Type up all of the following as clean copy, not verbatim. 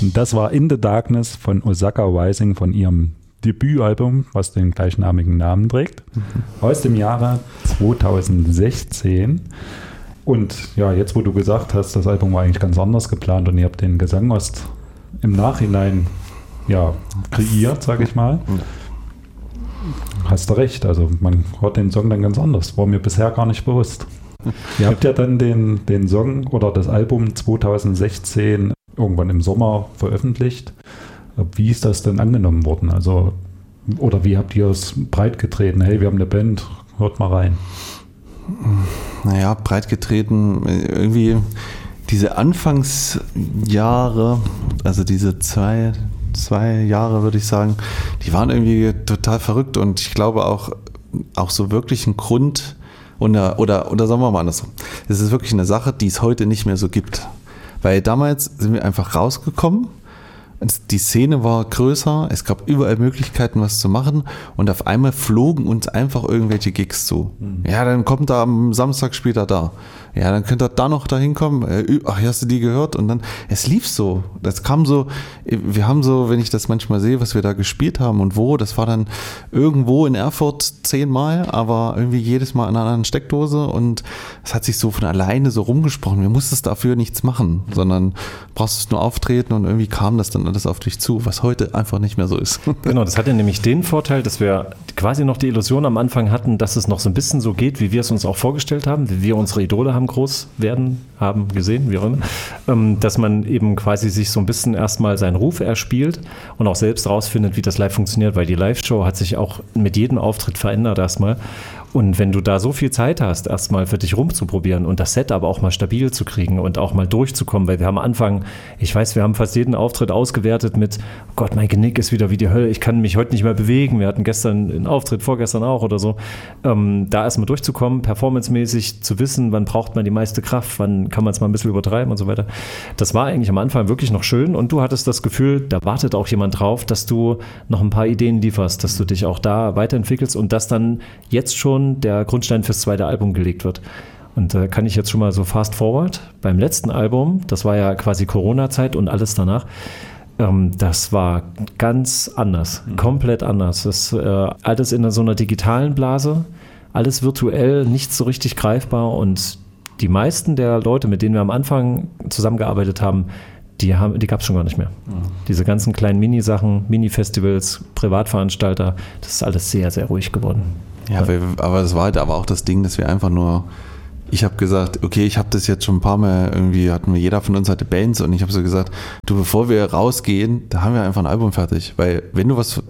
Und das war In the Darkness von Osaka Rising, von ihrem Debütalbum, was den gleichnamigen Namen trägt, aus dem Jahre 2016. Und ja, jetzt wo du gesagt hast, das Album war eigentlich ganz anders geplant und ihr habt den Gesang erst im Nachhinein kreiert, sage ich mal. Hast du recht, also man hört den Song dann ganz anders, war mir bisher gar nicht bewusst. Ihr habt ja dann den Song oder das Album 2016 irgendwann im Sommer veröffentlicht. Wie ist das denn angenommen worden? Also, oder wie habt ihr es breit getreten? Hey, wir haben eine Band, hört mal rein. Naja, breit getreten, irgendwie diese Anfangsjahre, also diese zwei Jahre, würde ich sagen, die waren irgendwie total verrückt und ich glaube auch so wirklich ein Grund oder sagen wir mal andersrum. Es ist wirklich eine Sache, die es heute nicht mehr so gibt. Weil damals sind wir einfach rausgekommen, die Szene war größer, es gab überall Möglichkeiten, was zu machen und auf einmal flogen uns einfach irgendwelche Gigs zu. Ja, dann kommt er am Samstag später da. Ja, dann könnt ihr da noch dahin kommen. Ach, hast du die gehört? Und dann, es lief so. Das kam so, wir haben so, wenn ich das manchmal sehe, was wir da gespielt haben und wo, das war dann irgendwo in Erfurt 10-mal, aber irgendwie jedes Mal an einer anderen Steckdose und es hat sich so von alleine so rumgesprochen. Wir mussten dafür nichts machen, sondern brauchst nur auftreten und irgendwie kam das dann alles auf dich zu, was heute einfach nicht mehr so ist. Genau, das hatte nämlich den Vorteil, dass wir quasi noch die Illusion am Anfang hatten, dass es noch so ein bisschen so geht, wie wir es uns auch vorgestellt haben, wie wir unsere Idole haben groß werden, haben gesehen, wie auch immer, dass man eben quasi sich so ein bisschen erstmal seinen Ruf erspielt und auch selbst rausfindet, wie das live funktioniert, weil die Live-Show hat sich auch mit jedem Auftritt verändert erstmal. Und wenn du da so viel Zeit hast, erstmal für dich rumzuprobieren und das Set aber auch mal stabil zu kriegen und auch mal durchzukommen, weil wir am Anfang, ich weiß, wir haben fast jeden Auftritt ausgewertet mit, oh Gott, mein Genick ist wieder wie die Hölle, ich kann mich heute nicht mehr bewegen, wir hatten gestern einen Auftritt, vorgestern auch oder so, da erstmal durchzukommen, performancemäßig zu wissen, wann braucht man die meiste Kraft, wann kann man es mal ein bisschen übertreiben und so weiter. Das war eigentlich am Anfang wirklich noch schön und du hattest das Gefühl, da wartet auch jemand drauf, dass du noch ein paar Ideen lieferst, dass du dich auch da weiterentwickelst und dass dann jetzt schon der Grundstein fürs zweite Album gelegt wird. Und da kann ich jetzt schon mal so fast forward. Beim letzten Album, das war ja quasi Corona-Zeit und alles danach, das war ganz anders, komplett anders. Das alles in so einer digitalen Blase, alles virtuell, nicht so richtig greifbar und die meisten der Leute, mit denen wir am Anfang zusammengearbeitet haben, die gab es schon gar nicht mehr. Diese ganzen kleinen Mini-Sachen, Mini-Festivals, Privatveranstalter, das ist alles sehr, sehr ruhig geworden. Ja, aber das war halt aber auch das Ding, dass wir einfach nur, ich habe gesagt, okay, ich habe das jetzt schon ein paar Mal, irgendwie hatten wir, jeder von uns hatte Bands und ich habe so gesagt, du, bevor wir rausgehen, da haben wir einfach ein Album fertig, weil wenn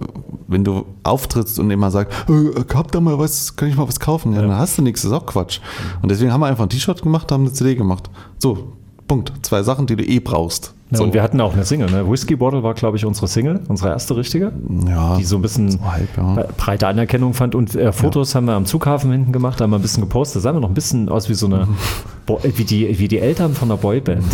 du auftrittst und immer sagst, habt ihr mal was, kann ich mal was kaufen, ja, dann hast du nichts, das ist auch Quatsch. Und deswegen haben wir einfach ein T-Shirt gemacht, haben eine CD gemacht. So, Punkt. 2 Sachen, die du brauchst. Ja, so. und wir hatten auch eine Single, ne? Whiskey Bottle war, glaube ich, unsere Single, unsere erste richtige, die so ein bisschen breite Anerkennung fand. Und Fotos haben wir am Zughafen hinten gemacht, haben wir ein bisschen gepostet. Das sah noch ein bisschen aus wie so eine, wie die Eltern von einer Boyband.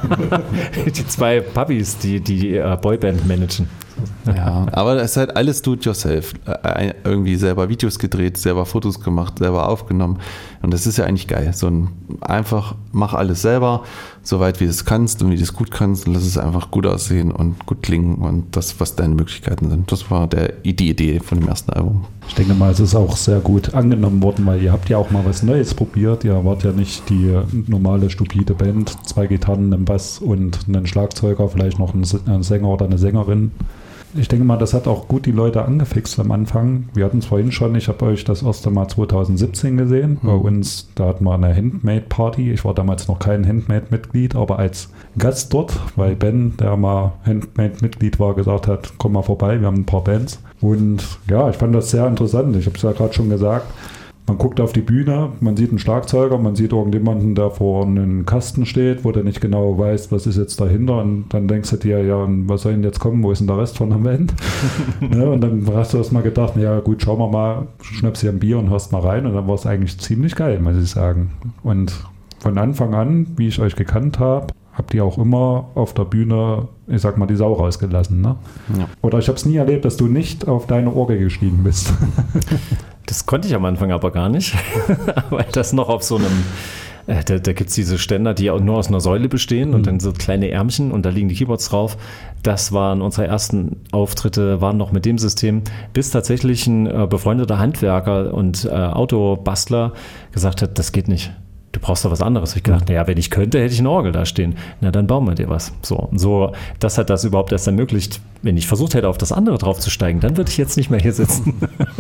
Die 2 Puppies, die Boyband managen. Ja, aber es ist halt alles do-it-yourself. Irgendwie selber Videos gedreht, selber Fotos gemacht, selber aufgenommen. Und das ist ja eigentlich geil. Einfach mach alles selber, soweit wie du es kannst und wie du es gut kannst und lass es einfach gut aussehen und gut klingen und das, was deine Möglichkeiten sind. Das war die Idee von dem ersten Album. Ich denke mal, es ist auch sehr gut angenommen worden, weil ihr habt ja auch mal was Neues probiert. Ihr wart ja nicht die normale, stupide Band, 2 Gitarren, einen Bass und einen Schlagzeuger, vielleicht noch einen Sänger oder eine Sängerin. Ich denke mal, das hat auch gut die Leute angefixt am Anfang. Wir hatten es vorhin schon, ich habe euch das erste Mal 2017 gesehen. Bei uns, da hatten wir eine Handmade-Party. Ich war damals noch kein Handmade-Mitglied, aber als Gast dort, weil Ben, der mal Handmade-Mitglied war, gesagt hat, komm mal vorbei, wir haben ein paar Bands. Und ja, ich fand das sehr interessant. Ich habe es ja gerade schon gesagt. Man guckt auf die Bühne, man sieht einen Schlagzeuger, man sieht irgendjemanden, der vor einem Kasten steht, wo der nicht genau weiß, was ist jetzt dahinter. Und dann denkst du dir, ja, was soll denn jetzt kommen, wo ist denn der Rest von der Band? Ja, und dann hast du erst mal gedacht, ja gut, schauen wir mal, schnappst dir ein Bier und hörst mal rein. Und dann war es eigentlich ziemlich geil, muss ich sagen. Und von Anfang an, wie ich euch gekannt habe, habt ihr auch immer auf der Bühne, ich sag mal, die Sau rausgelassen, ne? Ja. Oder ich habe es nie erlebt, dass du nicht auf deine Orgel gestiegen bist. Das konnte ich am Anfang aber gar nicht, weil das noch auf so einem Da gibt es diese Ständer, die nur aus einer Säule bestehen und dann so kleine Ärmchen und da liegen die Keyboards drauf. Das waren unsere ersten Auftritte, waren noch mit dem System, bis tatsächlich ein befreundeter Handwerker und Autobastler gesagt hat, das geht nicht. Du brauchst da was anderes. Ich gedacht, naja, wenn ich könnte, hätte ich eine Orgel da stehen. Na, dann bauen wir dir was. So, das hat das überhaupt erst ermöglicht. Wenn ich versucht hätte, auf das andere draufzusteigen, dann würde ich jetzt nicht mehr hier sitzen.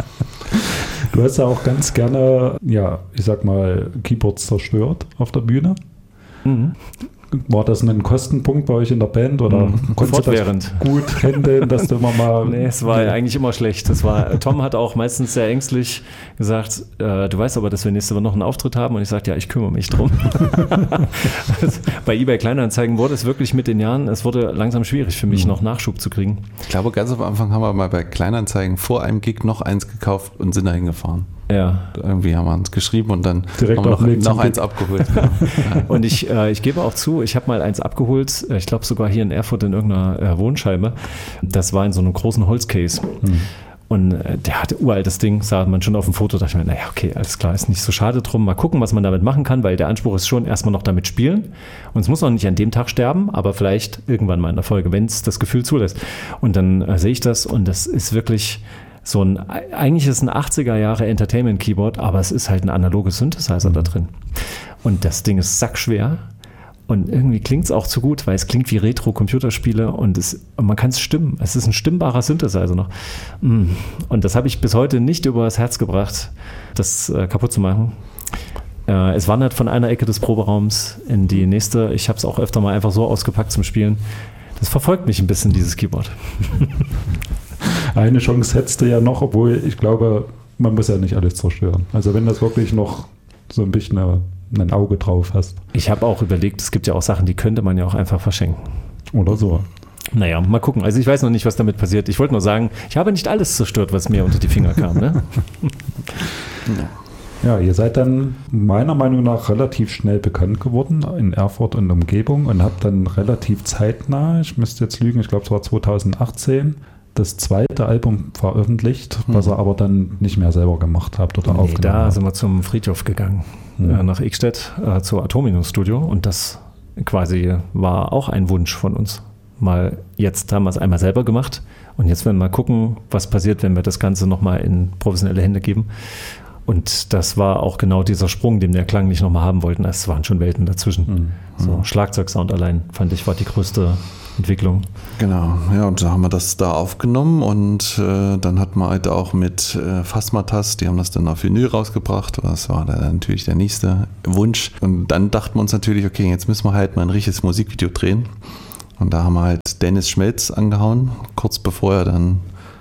Du hast ja auch ganz gerne, ja, ich sag mal, Keyboards zerstört auf der Bühne. Mhm. War das ein Kostenpunkt bei euch in der Band oder konntest du das gut handeln, dass du immer mal... Nee, es war eigentlich immer schlecht. Tom hat auch meistens sehr ängstlich gesagt, du weißt aber, dass wir nächste Woche noch einen Auftritt haben und ich sagte, ja, ich kümmere mich drum. Bei eBay Kleinanzeigen wurde es wirklich mit den Jahren, es wurde langsam schwierig für mich, noch Nachschub zu kriegen. Ich glaube, ganz am Anfang haben wir mal bei Kleinanzeigen vor einem Gig noch eins gekauft und sind da hingefahren. Ja. Irgendwie haben wir uns geschrieben und dann direkt haben wir noch eins abgeholt. Ja. Und ich gebe auch zu, ich habe mal eins abgeholt, ich glaube sogar hier in Erfurt in irgendeiner Wohnscheibe. Das war in so einem großen Holzcase. Und der hatte uraltes Ding, sah man schon auf dem Foto, dachte ich mir, naja, okay, alles klar, ist nicht so schade drum. Mal gucken, was man damit machen kann, weil der Anspruch ist schon erstmal noch damit spielen. Und es muss auch nicht an dem Tag sterben, aber vielleicht irgendwann mal in der Folge, wenn es das Gefühl zulässt. Und dann sehe ich das und das ist wirklich... eigentlich ist es ein 80er Jahre Entertainment-Keyboard, aber es ist halt ein analoges Synthesizer da drin. Und das Ding ist sackschwer und irgendwie klingt es auch zu gut, weil es klingt wie Retro-Computerspiele und man kann es stimmen. Es ist ein stimmbarer Synthesizer noch. Und das habe ich bis heute nicht über das Herz gebracht, das kaputt zu machen. Es wandert von einer Ecke des Proberaums in die nächste. Ich habe es auch öfter mal einfach so ausgepackt zum Spielen. Das verfolgt mich ein bisschen, dieses Keyboard. Eine Chance hättest du ja noch, obwohl ich glaube, man muss ja nicht alles zerstören. Also wenn das wirklich noch so ein bisschen ein Auge drauf hast. Ich habe auch überlegt, es gibt ja auch Sachen, die könnte man ja auch einfach verschenken. Oder so. Naja, mal gucken. Also ich weiß noch nicht, was damit passiert. Ich wollte nur sagen, ich habe nicht alles zerstört, was mir unter die Finger kam. Ne? Ja, ihr seid dann meiner Meinung nach relativ schnell bekannt geworden in Erfurt und Umgebung und habt dann relativ zeitnah, ich müsste jetzt lügen, ich glaube es war 2018, das zweite Album veröffentlicht, was ihr aber dann nicht mehr selber gemacht habt oder aufgenommen da habt. sind wir zum Friedhof gegangen, nach Ekstedt, zur Atomminus-Studio und das quasi war auch ein Wunsch von uns. Jetzt haben wir es einmal selber gemacht und jetzt werden wir mal gucken, was passiert, wenn wir das Ganze nochmal in professionelle Hände geben. Und das war auch genau dieser Sprung, den wir klanglich nochmal haben wollten. Es waren schon Welten dazwischen. So Schlagzeugsound allein, fand ich, war die größte Entwicklung. Genau, ja, und da haben wir das da aufgenommen und dann hat man halt auch mit Phasmatas, die haben das dann auf Vinyl rausgebracht. Das war dann natürlich der nächste Wunsch. Und dann dachten wir uns natürlich, okay, jetzt müssen wir halt mal ein richtiges Musikvideo drehen. Und da haben wir halt Dennis Schmelz angehauen, kurz bevor er dann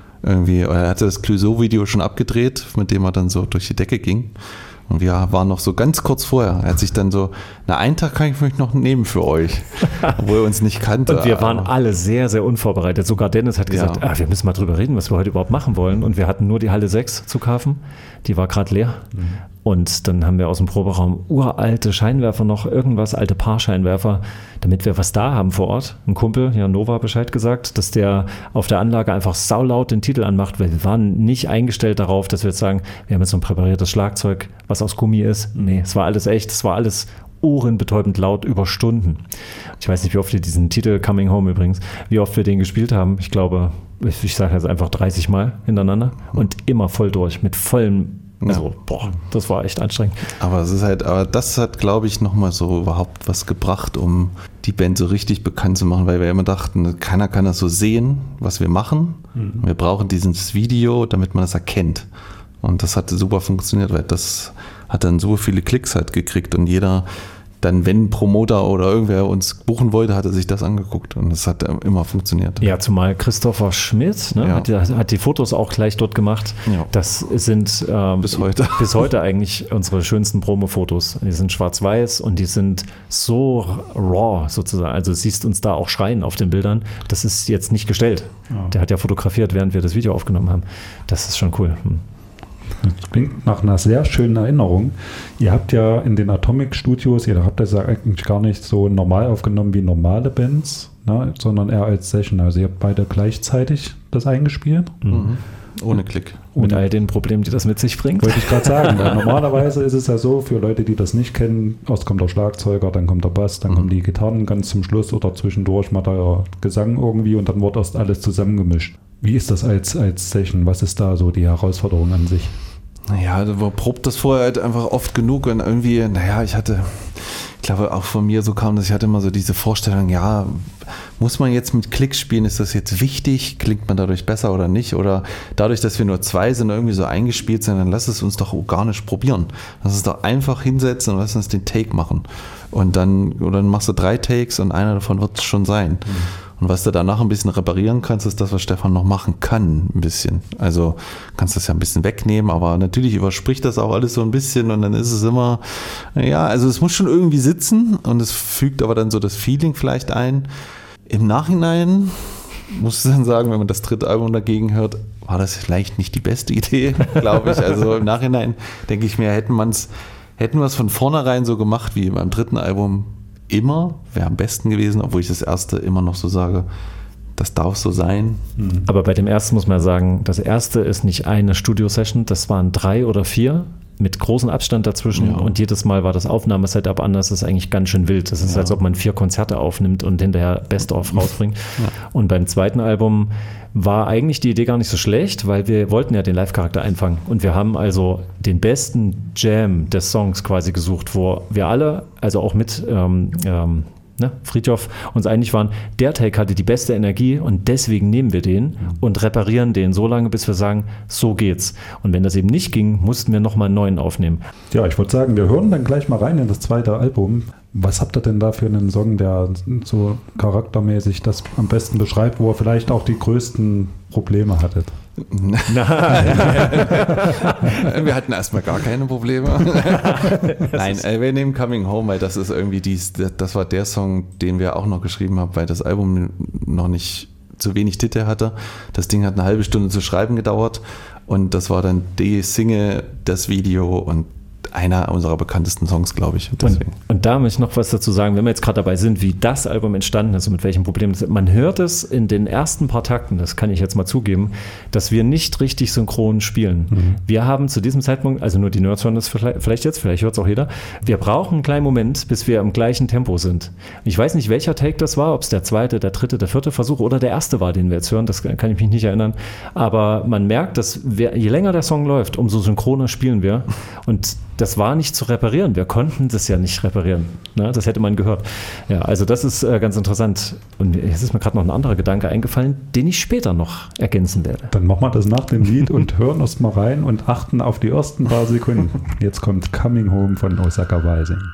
er hatte das Clouseau-Video schon abgedreht, mit dem er dann so durch die Decke ging. Und wir waren noch so ganz kurz vorher. Er hat sich dann so, einen Tag kann ich mich noch nehmen für euch, obwohl er uns nicht kannte. Und wir waren alle sehr, sehr unvorbereitet. Sogar Dennis hat gesagt, wir müssen mal drüber reden, was wir heute überhaupt machen wollen. Und wir hatten nur die Halle 6 zu kaufen. Die war gerade leer. Und dann haben wir aus dem Proberaum uralte Scheinwerfer noch, irgendwas, alte Paarscheinwerfer, damit wir was da haben vor Ort. Ein Kumpel, Nova, Bescheid gesagt, dass der auf der Anlage einfach saulaut den Titel anmacht, weil wir waren nicht eingestellt darauf, dass wir jetzt sagen, wir haben jetzt so ein präpariertes Schlagzeug, was aus Gummi ist. Nee, es war alles echt, es war alles ohrenbetäubend laut über Stunden. Ich weiß nicht, wie oft wir diesen Titel Coming Home übrigens, wie oft wir den gespielt haben. Ich glaube, ich sage jetzt einfach 30 Mal hintereinander und immer voll durch, mit vollem. Also, das war echt anstrengend. Aber das hat, glaube ich, nochmal so überhaupt was gebracht, um die Band so richtig bekannt zu machen, weil wir immer dachten, keiner kann das so sehen, was wir machen. Wir brauchen dieses Video, damit man das erkennt. Und das hat super funktioniert, weil das hat dann so viele Klicks halt gekriegt und jeder dann, wenn ein Promoter oder irgendwer uns buchen wollte, hat er sich das angeguckt und es hat immer funktioniert. Ja, zumal Christopher Schmidt hat die Fotos auch gleich dort gemacht. Ja. Das sind bis heute eigentlich unsere schönsten Promo-Fotos. Die sind schwarz-weiß und die sind so raw sozusagen. Also siehst uns da auch schreien auf den Bildern. Das ist jetzt nicht gestellt. Ja. Der hat ja fotografiert, während wir das Video aufgenommen haben. Das ist schon cool. Das klingt nach einer sehr schönen Erinnerung. Ihr habt ja in den Atomic Studios, ihr habt das ja eigentlich gar nicht so normal aufgenommen wie normale Bands, ne, sondern eher als Session. Also ihr habt beide gleichzeitig das eingespielt. Ohne Klick. Mit all den Problemen, die das mit sich bringt. Wollte ich gerade sagen, weil normalerweise ist es ja so, für Leute, die das nicht kennen, erst kommt der Schlagzeuger, dann kommt der Bass, dann kommen die Gitarren ganz zum Schluss oder zwischendurch mal der Gesang irgendwie und dann wird erst alles zusammengemischt. Wie ist das als Session? Was ist da so die Herausforderung an sich? Naja, also man probt das vorher halt einfach oft genug und irgendwie, ich glaube auch von mir so kam das, ich hatte immer so diese Vorstellung, ja, muss man jetzt mit Klick spielen, ist das jetzt wichtig, klingt man dadurch besser oder nicht, oder dadurch, dass wir nur 2 sind, irgendwie so eingespielt sind, dann lass es uns doch organisch probieren. Lass es doch einfach hinsetzen und lass uns den Take machen. Und dann machst du 3 Takes und einer davon wird es schon sein. Und was du danach ein bisschen reparieren kannst, ist das, was Stefan noch machen kann, ein bisschen. Also kannst das ja ein bisschen wegnehmen, aber natürlich überspricht das auch alles so ein bisschen und dann ist es immer, also es muss schon irgendwie sitzen und es fügt aber dann so das Feeling vielleicht ein. Im Nachhinein muss ich dann sagen, wenn man das 3. Album dagegen hört, war das vielleicht nicht die beste Idee, glaube ich. Also im Nachhinein denke ich mir, hätten wir es von vornherein so gemacht wie beim 3. Album, wäre am besten gewesen, obwohl ich das erste immer noch so sage, das darf so sein. Aber bei dem ersten muss man sagen, das erste ist nicht eine Studio-Session, das waren 3 oder 4 mit großem Abstand dazwischen und jedes Mal war das Aufnahmesetup anders, das ist eigentlich ganz schön wild. Das ist, als ob man 4 Konzerte aufnimmt und hinterher Best-of rausbringt. Ja. Und beim 2. Album war eigentlich die Idee gar nicht so schlecht, weil wir wollten ja den Live-Charakter einfangen. Und wir haben also den besten Jam des Songs quasi gesucht, wo wir alle, also auch mit Fridtjof, uns einig waren, der Take hatte die beste Energie und deswegen nehmen wir den und reparieren den so lange, bis wir sagen, so geht's. Und wenn das eben nicht ging, mussten wir nochmal einen neuen aufnehmen. Ja, ich würde sagen, wir hören dann gleich mal rein in das 2. Album. Was habt ihr denn da für einen Song, der so charaktermäßig das am besten beschreibt, wo ihr vielleicht auch die größten Probleme hattet? Nein. Wir hatten erstmal gar keine Probleme. Nein, wir nehmen Coming Home, weil das ist irgendwie das war der Song, den wir auch noch geschrieben haben, weil das Album noch nicht zu wenig Titel hatte. Das Ding hat eine halbe Stunde zu schreiben gedauert und das war dann die Single, das Video und einer unserer bekanntesten Songs, glaube ich. Und da möchte ich noch was dazu sagen, wenn wir jetzt gerade dabei sind, wie das Album entstanden ist und mit welchen Problemen. Man hört es in den ersten paar Takten, das kann ich jetzt mal zugeben, dass wir nicht richtig synchron spielen. Wir haben zu diesem Zeitpunkt, also nur die Nerds hören das vielleicht jetzt, vielleicht hört es auch jeder, wir brauchen einen kleinen Moment, bis wir im gleichen Tempo sind. Ich weiß nicht, welcher Take das war, ob es der 2., der 3., der 4. Versuch oder der 1. war, den wir jetzt hören, das kann ich mich nicht erinnern, aber man merkt, dass je länger der Song läuft, umso synchroner spielen wir und das war nicht zu reparieren. Wir konnten das ja nicht reparieren. Ne? Das hätte man gehört. Ja, also das ist ganz interessant. Und jetzt ist mir gerade noch ein anderer Gedanke eingefallen, den ich später noch ergänzen werde. Dann machen wir das nach dem Lied und hören erst mal rein und achten auf die ersten paar Sekunden. Jetzt kommt Coming Home von Osaka Rising.